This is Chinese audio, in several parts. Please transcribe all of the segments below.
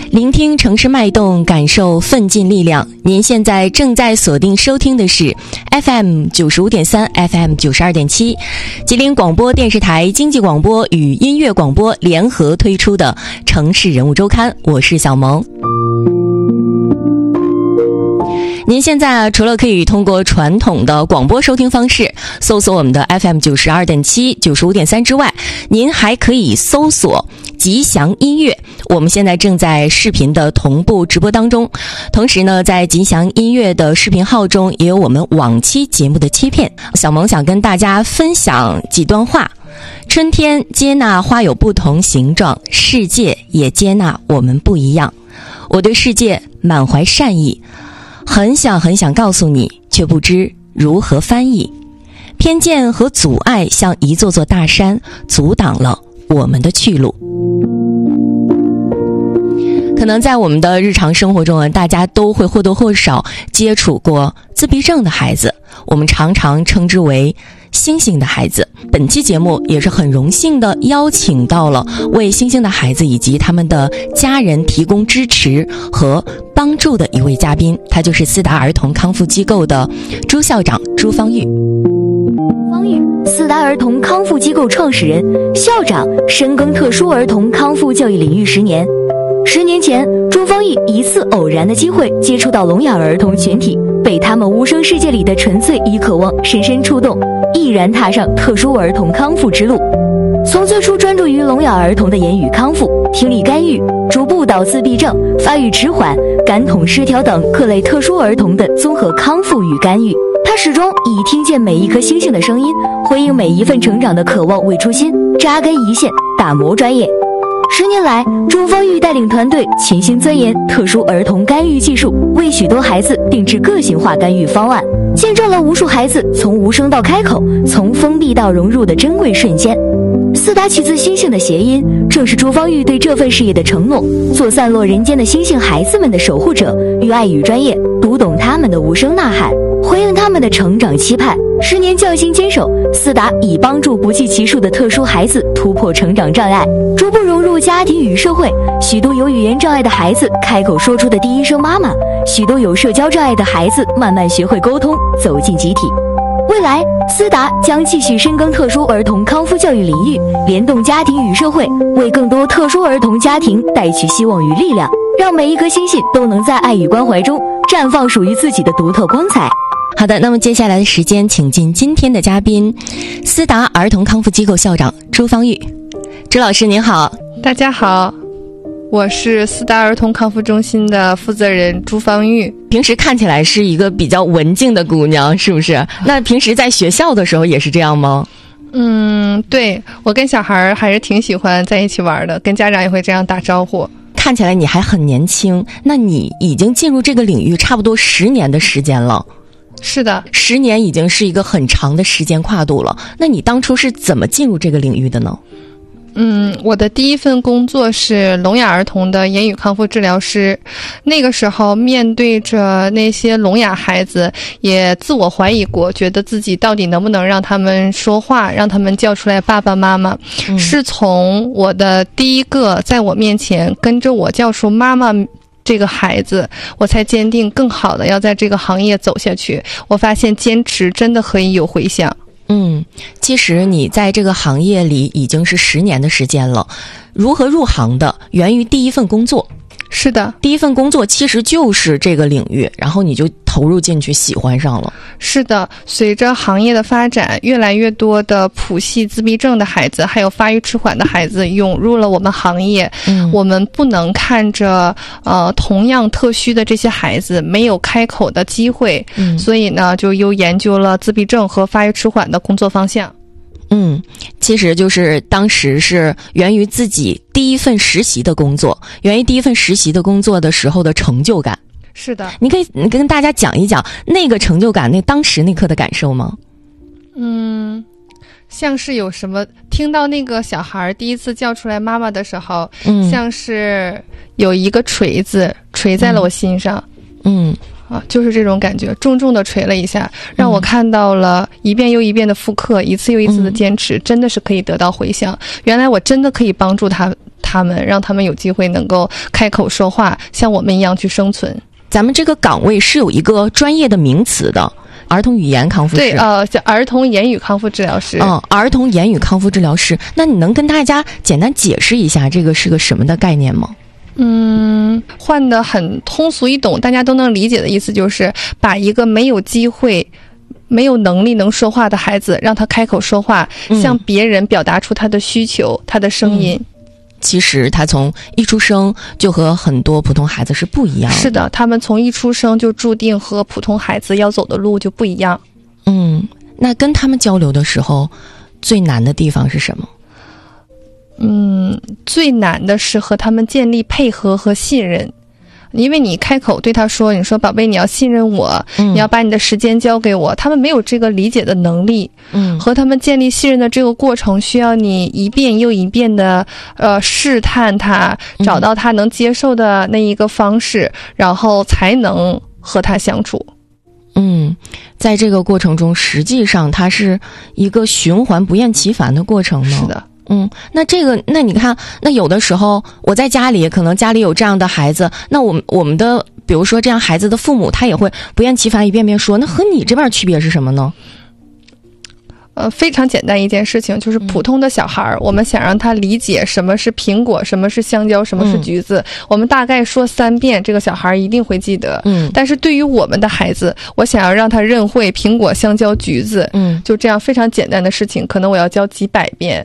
聆听城市脉动，感受奋进力量。您现在正在锁定收听的是 FM 95.3 FM 92.7，吉林广播电视台经济广播与音乐广播联合推出的城市人物周刊，我是小萌。您现在除了可以通过传统的广播收听方式搜索我们的 FM 92.7 95.3之外，您还可以搜索吉祥音乐，我们现在正在视频的同步直播当中。同时呢，在吉祥音乐的视频号中也有我们往期节目的切片。小萌想跟大家分享几段话：春天接纳花有不同形状，世界也接纳我们不一样。我对世界满怀善意，很想告诉你，却不知如何翻译。偏见和阻碍像一座座大山，阻挡了我们的去路。可能在我们的日常生活中啊，大家都会或多或少接触过自闭症的孩子，我们常常称之为星星的孩子。本期节目也是很荣幸的邀请到了为星星的孩子以及他们的家人提供支持和帮助的一位嘉宾，他就是思达儿童康复机构的朱校长朱芳玉。 方玉，思达儿童康复机构创始人、校长，深耕特殊儿童康复教育领域10年。10年前，朱芳玉一次偶然的机会接触到聋哑儿童群体，被他们无声世界里的纯粹与渴望深深触动，毅然踏上特殊儿童康复之路。从最初专注于聋哑儿童的言语康复、听力干预，逐步到自闭症、发育迟缓、感统失调等各类特殊儿童的综合康复与干预。他始终以听见每一颗星星的声音，回应每一份成长的渴望为初心，扎根一线，打磨专业。10年来，朱芳玉带领团队潜心钻研特殊儿童干预技术，为许多孩子定制个性化干预方案，见证了无数孩子从无声到开口，从封闭到融入的珍贵瞬间。思达取自星星的谐音，正是朱芳玉对这份事业的承诺，做散落人间的星星孩子们的守护者，与爱与专业，读懂他们的无声呐喊，回应他们的成长期盼。10年匠心坚守，思达已帮助不计其数的特殊孩子突破成长障碍，逐步融入家庭与社会。许多有语言障碍的孩子开口说出的第一声妈妈，许多有社交障碍的孩子慢慢学会沟通，走进集体。未来，思达将继续深耕特殊儿童康复教育领域，联动家庭与社会，为更多特殊儿童家庭带去希望与力量，让每一颗星星都能在爱与关怀中绽放属于自己的独特光彩。 好的，那么接下来的时间，请进今天的嘉宾，思达儿童康复机构校长朱芳玉。朱老师您好。 大家好，我是思达儿童康复中心的负责人朱芳玉。 平时看起来是一个比较文静的姑娘，是不是？那平时在学校的时候也是这样吗？ 对，我跟小孩还是挺喜欢在一起玩的，跟家长也会这样打招呼。 看起来你还很年轻，那你已经进入这个领域差不多10年的时间了。 是的 ，10年已经是一个很长的时间跨度了。那你当初是怎么进入这个领域的呢？ 我的第一份工作是聋哑儿童的言语康复治疗师。那个时候面对着那些聋哑孩子，也自我怀疑过，觉得自己到底能不能让他们说话，让他们叫出来爸爸妈妈。是从我的第一个在我面前跟着我叫出妈妈这个孩子，我才坚定更好的要在这个行业走下去。我发现坚持真的可以有回响。 其实你在这个行业里已经是10年的时间了。如何入行的？源于第一份工作。 是的， 第一份工作其实就是这个领域，然后你就投入进去，喜欢上了。 是的，随着行业的发展，越来越多的谱系自闭症的孩子还有发育迟缓的孩子涌入了我们行业。我们不能看着同样特需的这些孩子没有开口的机会，所以呢就又研究了自闭症和发育迟缓的工作方向。 其实就是当时是源于自己第一份实习的工作，源于第一份实习的工作的时候的成就感。 是的， 你可以跟大家讲一讲那个成就感，那当时那刻的感受吗？ 像是有什么听到那个小孩第一次叫出来妈妈的时候，像是有一个锤子锤在了我心上。就是这种感觉，重重的锤了一下，让我看到了一遍又一遍的复刻，一次又一次的坚持，真的是可以得到回响。原来我真的可以帮助他他们，让他们有机会能够开口说话，像我们一样去生存。 咱们这个岗位是有一个专业的名词的，儿童语言康复师。 对，叫儿童言语康复治疗师。 儿童言语康复治疗师。那你能跟大家简单解释一下这个是个什么的概念吗？ 换得很通俗易懂，大家都能理解的意思就是把一个没有机会、没有能力能说话的孩子，让他开口说话，向别人表达出他的需求、他的声音。 其实他从一出生就和很多普通孩子是不一样的。 是的，他们从一出生就注定和普通孩子要走的路就不一样。 那跟他们交流的时候，最难的地方是什么？ 最难的是和他们建立配合和信任。因为你开口对他说，你说宝贝，你要信任我，你要把你的时间交给我，他们没有这个理解的能力。和他们建立信任的这个过程，需要你一遍又一遍的试探他，找到他能接受的那一个方式，然后才能和他相处。 在这个过程中，实际上它是一个循环不厌其烦的过程吗？ 是的。 那你看，那有的时候我在家里，可能家里有这样的孩子，那我们的比如说这样孩子的父母，他也会不厌其烦一遍遍说，那和你这边区别是什么呢？ 非常简单一件事情，就是普通的小孩，我们想让他理解什么是苹果，什么是香蕉，什么是橘子，我们大概说3遍，这个小孩一定会记得。但是对于我们的孩子，我想要让他认会苹果、香蕉、橘子，就这样非常简单的事情，可能我要教几百遍。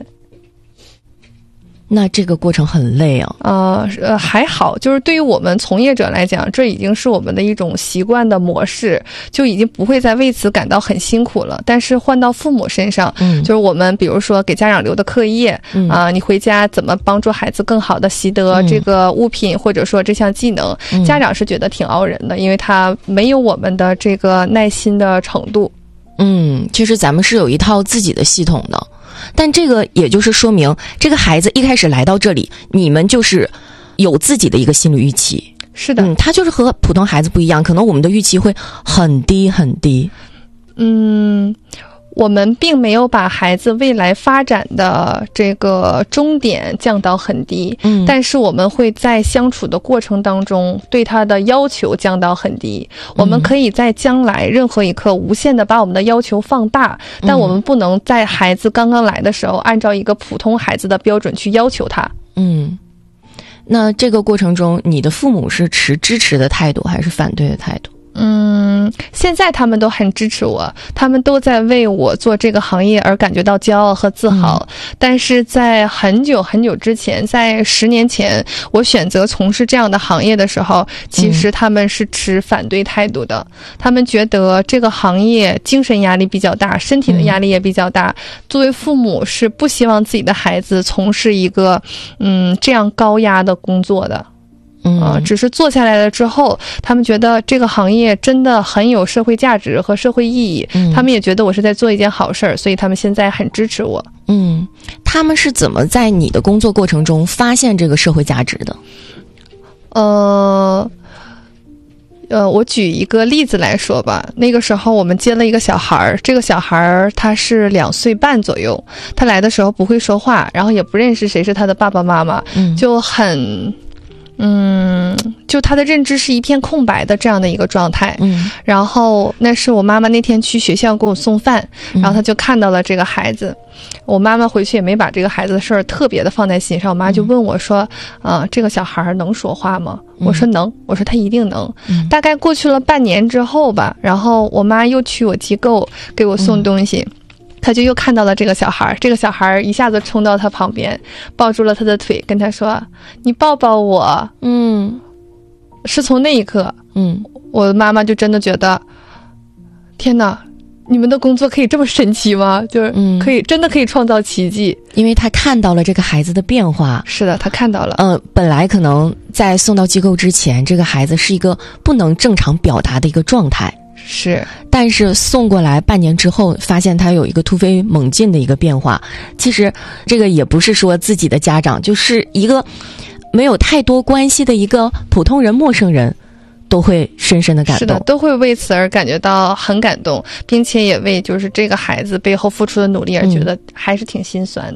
那这个过程很累啊。 还好，就是对于我们从业者来讲，这已经是我们的一种习惯的模式，就已经不会再为此感到很辛苦了。但是换到父母身上，就是我们比如说给家长留的课业，你回家怎么帮助孩子更好的习得这个物品，或者说这项技能，家长是觉得挺熬人的，因为他没有我们的这个耐心的程度。 其实咱们是有一套自己的系统的。但这个也就是说明，这个孩子一开始来到这里，你们就是有自己的一个心理预期。 是的， 他就是和普通孩子不一样，可能我们的预期会很低很低。 我们并没有把孩子未来发展的这个终点降到很低，但是我们会在相处的过程当中对他的要求降到很低。我们可以在将来任何一刻无限的把我们的要求放大，但我们不能在孩子刚刚来的时候按照一个普通孩子的标准去要求他。 那这个过程中，你的父母是持支持的态度还是反对的态度？ 现在他们都很支持我，他们都在为我做这个行业而感觉到骄傲和自豪。但是在很久很久之前，在10年前，我选择从事这样的行业的时候，其实他们是持反对态度的。他们觉得这个行业精神压力比较大，身体的压力也比较大。作为父母是不希望自己的孩子从事一个这样高压的工作的。只是做下来了之后，他们觉得这个行业真的很有社会价值和社会意义，他们也觉得我是在做一件好事儿，所以他们现在很支持我。 他们是怎么在你的工作过程中发现这个社会价值的？ 我举一个例子来说吧。那个时候我们接了一个小孩，这个小孩他是2岁半左右，他来的时候不会说话，然后也不认识谁是他的爸爸妈妈，就很就他的认知是一片空白的这样的一个状态。然后那是我妈妈那天去学校给我送饭，然后他就看到了这个孩子。我妈妈回去也没把这个孩子的事儿特别的放在心上，我妈就问我说这个小孩能说话吗？我说能，我说他一定能。大概过去了半年之后吧，然后我妈又去我机构给我送东西，他就又看到了这个小孩，这个小孩一下子冲到他旁边，抱住了他的腿，跟他说你抱抱我。是从那一刻，我妈妈就真的觉得天哪，你们的工作可以这么神奇吗？就是可以真的可以创造奇迹。 因为他看到了这个孩子的变化。 是的，他看到了。 本来可能在送到机构之前，这个孩子是一个不能正常表达的一个状态。 是， 但是送过来半年之后，发现他有一个突飞猛进的一个变化。其实这个也不是说自己的家长，就是一个没有太多关系的一个普通人、陌生人，都会深深的感动。 是的，都会为此而感觉到很感动，并且也为就是这个孩子背后付出的努力而觉得还是挺心酸的。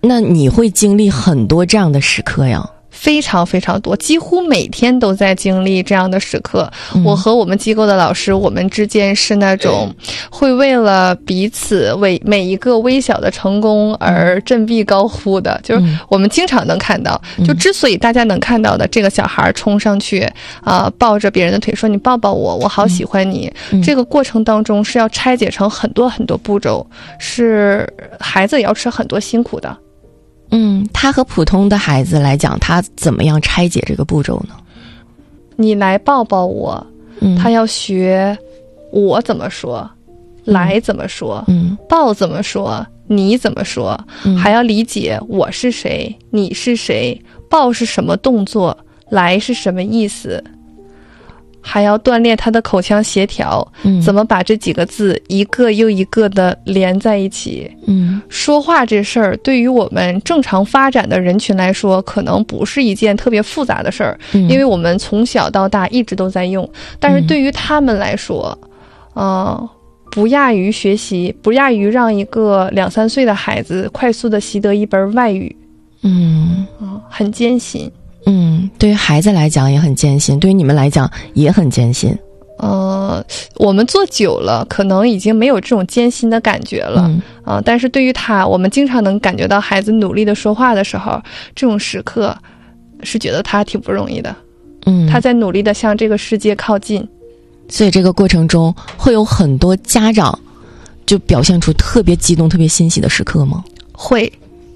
那你会经历很多这样的时刻呀？ 非常非常多，几乎每天都在经历这样的时刻。我和我们机构的老师，我们之间是那种会为了彼此为每一个微小的成功而振臂高呼的，就是我们经常能看到。就之所以大家能看到的，这个小孩冲上去抱着别人的腿说你抱抱我，我好喜欢你。这个过程当中是要拆解成很多很多步骤，是孩子也要吃很多辛苦的。 他和普通的孩子来讲，他怎么样拆解这个步骤呢？ 你来抱抱我，他要学我怎么说，来怎么说，抱怎么说，你怎么说，还要理解我是谁，你是谁，抱是什么动作，来是什么意思，还要锻炼他的口腔协调，怎么把这几个字一个又一个的连在一起。说话这事儿对于我们正常发展的人群来说，可能不是一件特别复杂的事儿，因为我们从小到大一直都在用。但是对于他们来说，不亚于学习，不亚于让一个2、3岁的孩子快速的习得一门外语。很艰辛。 对于孩子来讲也很艰辛，对于你们来讲也很艰辛。 我们做久了，可能已经没有这种艰辛的感觉了。但是对于他，我们经常能感觉到孩子努力的说话的时候，这种时刻是觉得他挺不容易的。他在努力的向这个世界靠近。 所以这个过程中会有很多家长就表现出特别激动、特别欣喜的时刻吗？ 会。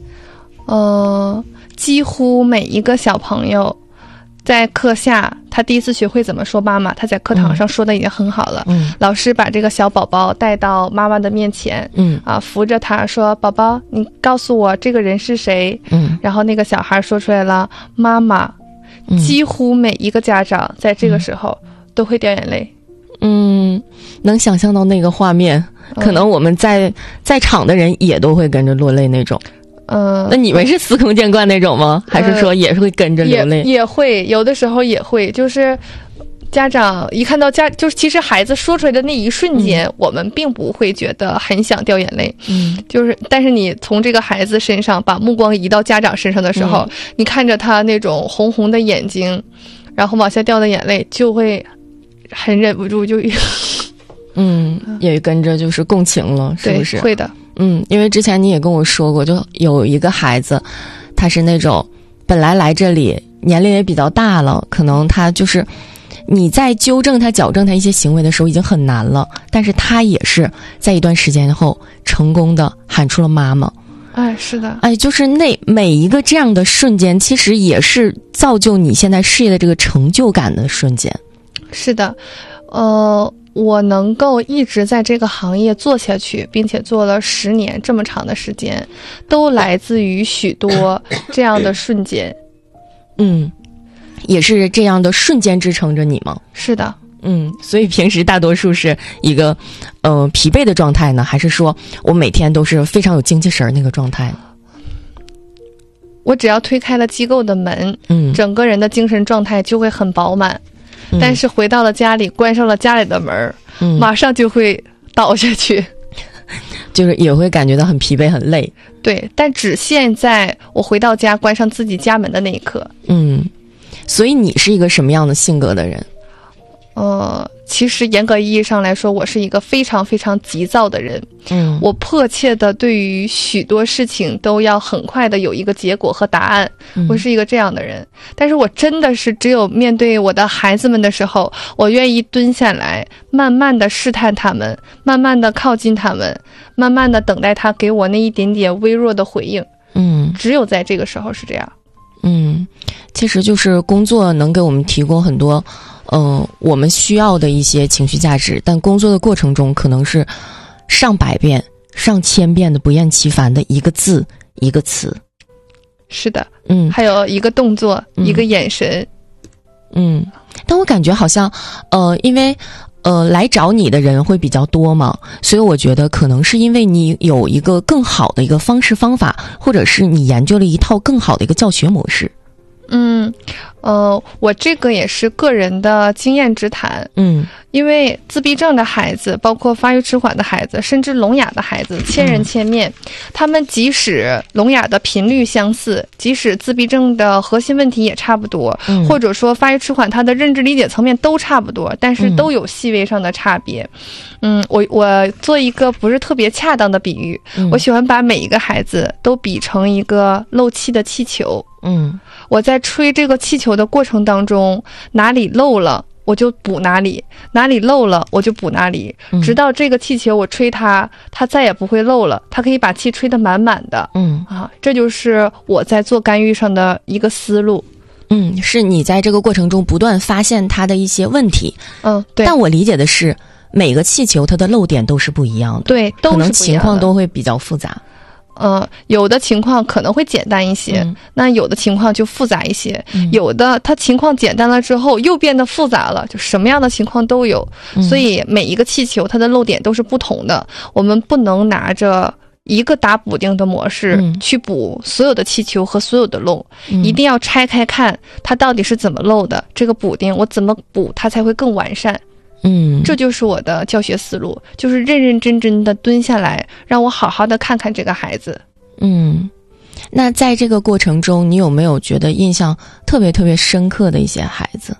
几乎每一个小朋友在课下，他第一次学会怎么说妈妈，他在课堂上说的已经很好了。老师把这个小宝宝带到妈妈的面前，扶着他说：“宝宝，你告诉我这个人是谁？”然后那个小孩说出来了：“妈妈。”几乎每一个家长在这个时候都会掉眼泪。 能想象到那个画面，可能我们在场的人也都会跟着落泪那种。那你们是司空见惯那种吗？还是说也是会跟着流泪？ 也会，有的时候也会，就是家长一看到就是其实孩子说出来的那一瞬间，我们并不会觉得很想掉眼泪。但是你从这个孩子身上把目光移到家长身上的时候，你看着他那种红红的眼睛，然后往下掉的眼泪，就会很忍不住就也跟着就是共情了，是不是？ 对，会的。 因为之前你也跟我说过，就有一个孩子，他是那种本来来这里年龄也比较大了，可能他就是你在纠正他、矫正他一些行为的时候已经很难了，但是他也是在一段时间后成功的喊出了妈妈。 是的。 就是那每一个这样的瞬间，其实也是造就你现在事业的这个成就感的瞬间。 是的。我能够一直在这个行业做下去，并且做了10年这么长的时间，都来自于许多这样的瞬间。 也是这样的瞬间支撑着你吗？ 是的。 所以平时大多数是一个疲惫的状态呢，还是说我每天都是非常有精气神那个状态？ 我只要推开了机构的门，整个人的精神状态就会很饱满。但是回到了家里，关上了家里的门，马上就会倒下去， 就是也会感觉到很疲惫、很累。 对，但只限在我回到家关上自己家门的那一刻。 所以你是一个什么样的性格的人？ 其实严格意义上来说，我是一个非常非常急躁的人。我迫切的对于许多事情都要很快的有一个结果和答案。我是一个这样的人。但是我真的是只有面对我的孩子们的时候，我愿意蹲下来，慢慢的试探他们，慢慢的靠近他们，慢慢的等待他给我那一点点微弱的回应。只有在这个时候是这样。 其实就是工作能给我们提供很多我们需要的一些情绪价值，但工作的过程中可能是上百遍、上千遍的不厌其烦的一个字一个词。 是的。还有一个动作，一个眼神。 但我感觉好像因为来找你的人会比较多嘛，所以我觉得可能是因为你有一个更好的一个方式方法，或者是你研究了一套更好的一个教学模式。 我这个也是个人的经验之谈。 因为自闭症的孩子，包括发育迟缓的孩子，甚至聋哑的孩子，千人千面，他们即使聋哑的频率相似，即使自闭症的核心问题也差不多，或者说发育迟缓他的认知理解层面都差不多，但是都有细微上的差别。我做一个不是特别恰当的比喻，我喜欢把每一个孩子都比成一个漏气的气球。我在吹这个气球的过程当中，哪里漏了我就补哪里，哪里漏了我就补哪里，直到这个气球我吹它再也不会漏了，它可以把气吹得满满的。这就是我在做干预上的一个思路。 是你在这个过程中不断发现它的一些问题。 对。 但我理解的是，每个气球它的漏点都是不一样的。 对，都是不一样的， 可能情况都会比较复杂。 有的情况可能会简单一些，那有的情况就复杂一些，有的它情况简单了之后又变得复杂了，就什么样的情况都有。所以每一个气球它的漏点都是不同的，我们不能拿着一个打补丁的模式去补所有的气球和所有的漏，一定要拆开看它到底是怎么漏的，这个补丁我怎么补它才会更完善。这就是我的教学思路，就是认认真真的蹲下来，让我好好的看看这个孩子。 那在这个过程中，你有没有觉得印象特别特别深刻的一些孩子？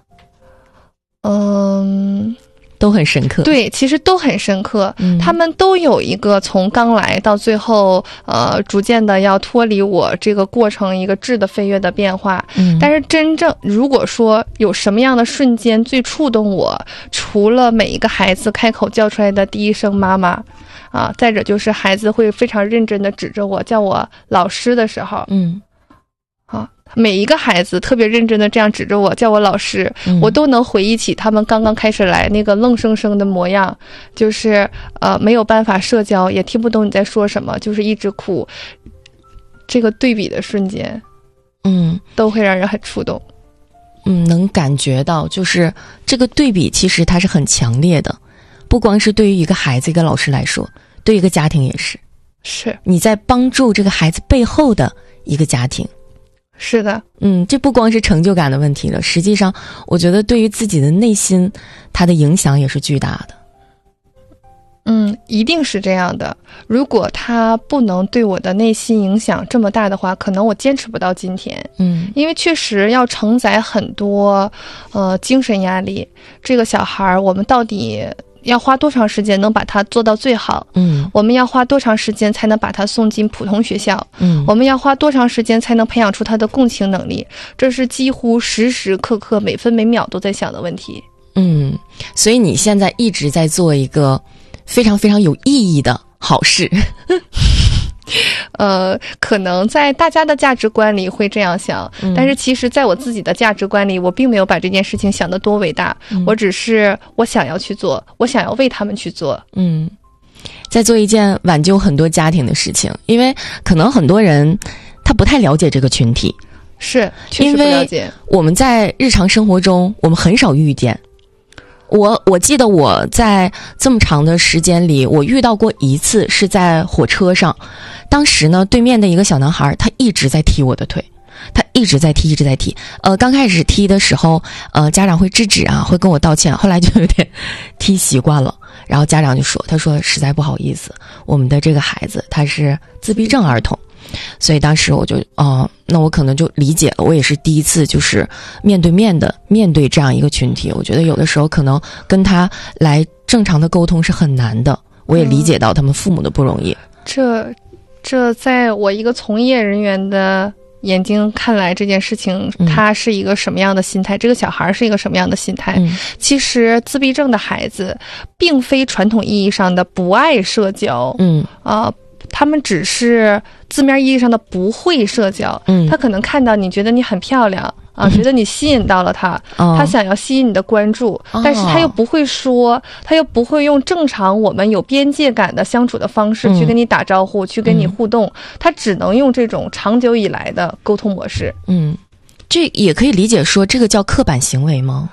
都很深刻。 对，其实都很深刻。他们都有一个从刚来到最后逐渐的要脱离我这个过程一个质的飞跃的变化。但是真正如果说有什么样的瞬间最触动我，除了每一个孩子开口叫出来的第一声妈妈再者就是孩子会非常认真的指着我叫我老师的时候。每一个孩子特别认真的这样指着我叫我老师，我都能回忆起他们刚刚开始来那个愣生生的模样，就是没有办法社交，也听不懂你在说什么，就是一直哭。这个对比的瞬间都会让人很触动。 能感觉到就是这个对比其实它是很强烈的，不光是对于一个孩子一个老师来说，对于一个家庭也是你在帮助这个孩子背后的一个家庭。 是的。 这不光是成就感的问题了，实际上我觉得对于自己的内心它的影响也是巨大的。 一定是这样的。如果它不能对我的内心影响这么大的话，可能我坚持不到今天。因为确实要承载很多精神压力。这个小孩我们到底要花多长时间能把它做到最好？我们要花多长时间才能把它送进普通学校？我们要花多长时间才能培养出他的共情能力？这是几乎时时刻刻每分每秒都在想的问题。 所以你现在一直在做一个非常非常有意义的好事。 可能在大家的价值观里会这样想，但是其实在我自己的价值观里，我并没有把这件事情想得多伟大，我只是我想要去做，我想要为他们去做。 在做一件挽救很多家庭的事情，因为可能很多人他不太了解这个群体， 是确实不了解。 因为我们在日常生活中我们很少遇见。我记得我在这么长的时间里，我遇到过一次是在火车上，当时呢对面的一个小男孩他一直在踢我的腿，他一直在踢。刚开始踢的时候家长会制止会跟我道歉，后来就有点踢习惯了，然后家长就说，他说实在不好意思，我们的这个孩子他是自闭症儿童。所以当时我就那我可能就理解了，我也是第一次就是面对这样一个群体，我觉得有的时候可能跟他来正常的沟通是很难的，我也理解到他们父母的不容易。 这在我一个从业人员的眼睛看来，这件事情他是一个什么样的心态，这个小孩是一个什么样的心态。其实自闭症的孩子并非传统意义上的不爱社交，他们只是字面意义上的不会社交。他可能看到你觉得你很漂亮觉得你吸引到了他，他想要吸引你的关注，但是他又不会说，他又不会用正常我们有边界感的相处的方式去跟你打招呼，去跟你互动，他只能用这种长久以来的沟通模式。 这也可以理解说这个叫刻板行为吗？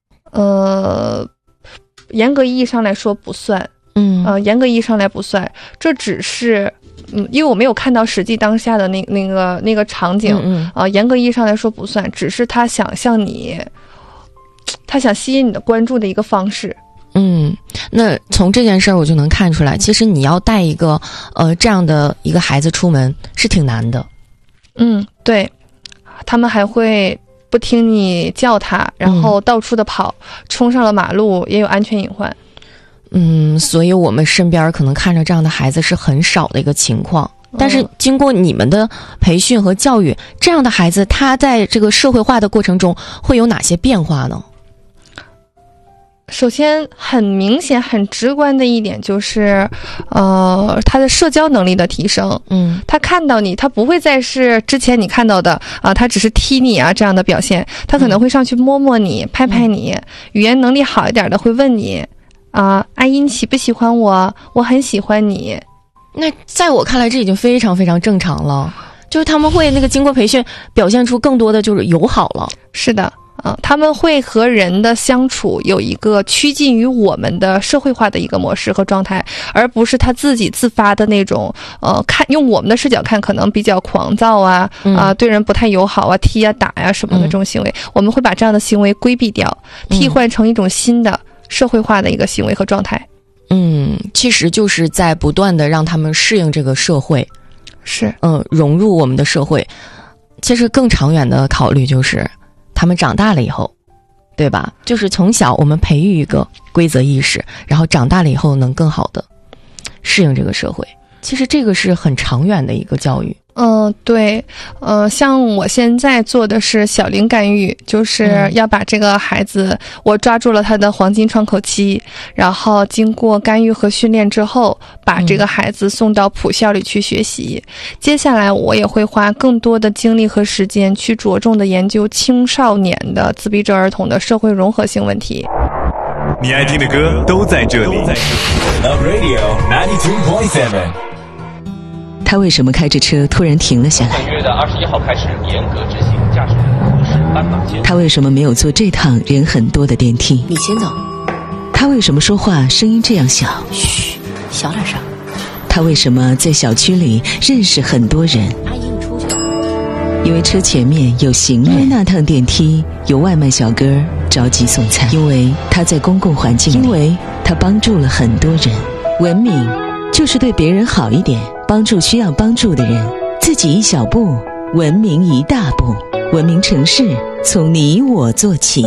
严格意义上来说不算。严格意义上来不算，这只是因为我没有看到实际当下的那个场景，严格意义上来说不算，只是他想吸引你的关注的一个方式。 那从这件事儿我就能看出来，其实你要带一个这样的一个孩子出门是挺难的。 对，他们还会不听你叫他，然后到处的跑，冲上了马路也有安全隐患。 所以我们身边可能看着这样的孩子是很少的一个情况。但是经过你们的培训和教育，这样的孩子他在这个社会化的过程中会有哪些变化呢？ 首先很明显很直观的一点就是他的社交能力的提升。他看到你，他不会再是之前你看到的他只是踢你这样的表现，他可能会上去摸摸你，拍拍你，语言能力好一点的会问你阿姨你喜不喜欢我，我很喜欢你。 那在我看来这已经非常非常正常了，就是他们会那个经过培训表现出更多的就是友好了。是的， 他们会和人的相处有一个趋近于我们的社会化的一个模式和状态，而不是他自己自发的那种用我们的视角看可能比较狂躁对人不太友好踢打什么的这种行为，我们会把这样的行为规避掉，替换成一种新的社会化的一个行为和状态。 其实就是在不断的让他们适应这个社会， 是融入我们的社会。其实更长远的考虑就是他们长大了以后，对吧？就是从小我们培育一个规则意识，然后长大了以后能更好的适应这个社会。其实这个是很长远的一个教育。 对，像我现在做的是小龄干预，就是要把这个孩子，我抓住了他的黄金窗口期，然后经过干预和训练之后，把这个孩子送到普校里去学习。接下来我也会花更多的精力和时间去着重的研究青少年的自闭症儿童的社会融合性问题。 你爱听的歌都在这里。Love Radio 92.7。 他为什么开着车突然停了下来？ 本月的21号开始严格执行驾驶人无视斑马线。 他为什么没有坐这趟人很多的电梯？ 你先走。 他为什么说话声音这样小？ 嘘，小点声。 他为什么在小区里认识很多人？ 阿姨，你出去。 因为车前面有行人，因为那趟电梯有外卖小哥着急送餐，因为他在公共环境里，因为他帮助了很多人。文明就是对别人好一点，帮助需要帮助的人，自己一小步，文明一大步。文明城市从你我做起。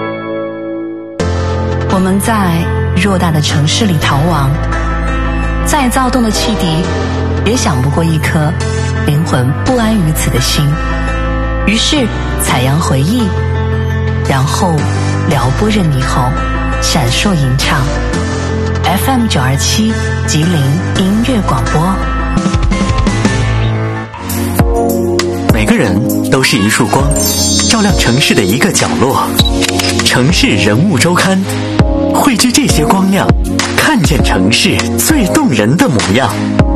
我们在偌大的城市里逃亡，再躁动的汽笛也想不过一颗灵魂不安于此的心。于是采样回忆，然后撩拨着霓虹，闪烁吟唱。FM 927吉林音乐广播。 每个人都是一束光，照亮城市的一个角落。城市人物周刊，汇聚这些光亮，看见城市最动人的模样。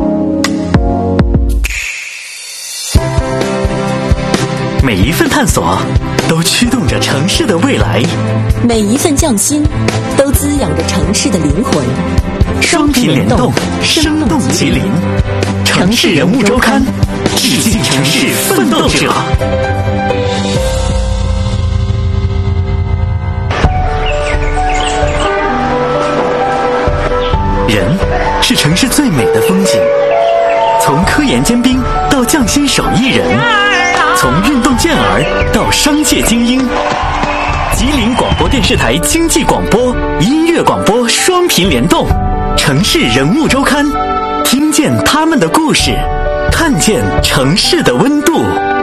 每一份探索都驱动着城市的未来， 每一份匠心都滋养着城市的灵魂。 双频联动，生动吉林。城市人物周刊，致敬城市奋斗者。人是城市最美的风景，从科研尖兵到匠心手艺人，从运动健儿到商界精英。吉林广播电视台经济广播、音乐广播双频联动，城市人物周刊，听见他们的故事，看见城市的温度。